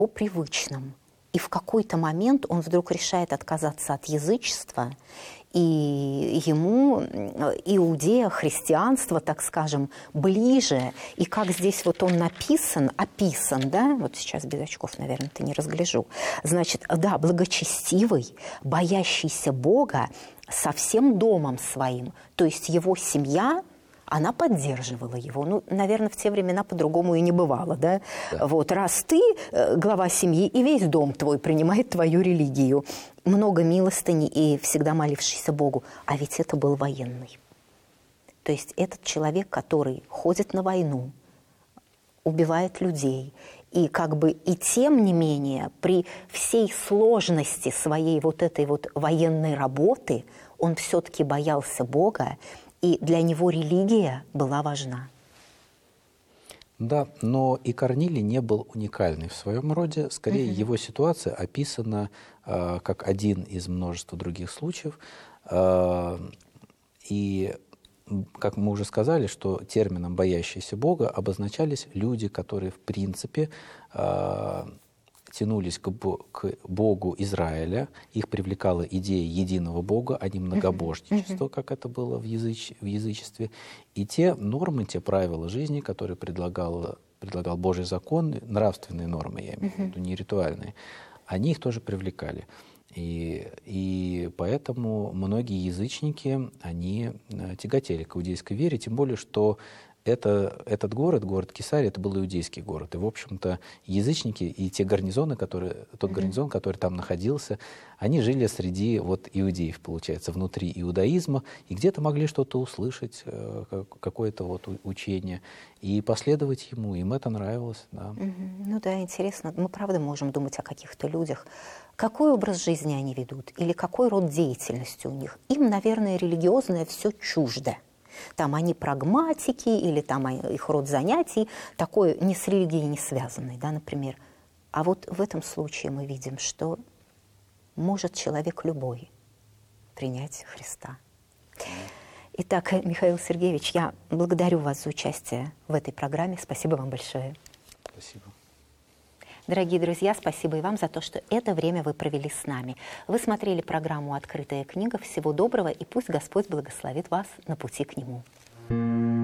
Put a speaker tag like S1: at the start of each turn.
S1: привычном. И в какой-то момент он вдруг решает отказаться от язычества, и ему Иудея, христианство, так скажем, ближе. И как здесь вот он описан, да, вот сейчас без очков, наверное, ты не разгляжу. Значит, да, благочестивый, боящийся Бога со всем домом своим. То есть его семья, она поддерживала его. Ну, наверное, в те времена по-другому и не бывало, да? Вот, раз ты глава семьи, и весь дом твой принимает твою религию. Много милостыни и всегда молившийся Богу. А ведь это был военный. То есть этот человек, который ходит на войну, убивает людей, и как бы и тем не менее при всей сложности своей вот этой вот военной работы он все-таки боялся Бога, и для него религия была важна.
S2: Да, но и Корнилий не был уникальный в своем роде. Скорее, его ситуация описана как один из множества других случаев. И, как мы уже сказали, что термином «боящийся Бога» обозначались люди, которые, в принципе, тянулись к Богу Израиля, их привлекала идея единого Бога, а не многобожничества, как это было в язычестве. И те нормы, те правила жизни, которые предлагал Божий закон, нравственные нормы, я имею в виду, не ритуальные, они их тоже привлекали. И поэтому многие язычники, они тяготели к иудейской вере, тем более, что этот город Кесария, это был иудейский город. И, в общем-то, язычники и те гарнизоны, тот гарнизон, который там находился, они жили среди вот иудеев, получается, внутри иудаизма, и где-то могли что-то услышать, какое-то вот учение, и последовать ему. Им это нравилось. Да.
S1: Ну да, интересно. Мы, правда, можем думать о каких-то людях. Какой образ жизни они ведут? Или какой род деятельности у них? Им, наверное, религиозное все чуждо. Там они прагматики, или там их род занятий такой не с религией не связанный, да, например. А вот в этом случае мы видим, что может человек любой принять Христа. Итак, Михаил Сергеевич, я благодарю вас за участие в этой программе. Спасибо вам большое.
S2: Спасибо.
S1: Дорогие друзья, спасибо и вам за то, что это время вы провели с нами. Вы смотрели программу «Открытая книга». Всего доброго, и пусть Господь благословит вас на пути к Нему.